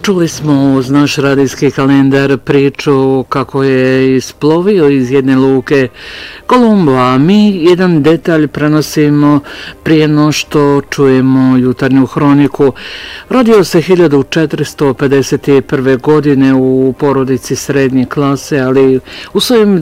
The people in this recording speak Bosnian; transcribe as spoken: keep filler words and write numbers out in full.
Čuli smo uz naš radijski kalendar priču kako je isplovio iz jedne luke Kolumbo, a mi jedan detalj prenosimo prije no što čujemo jutarnju hroniku. Rodio se hiljadu četiristo pedeset prve. godine u porodici srednje klase, ali u svojim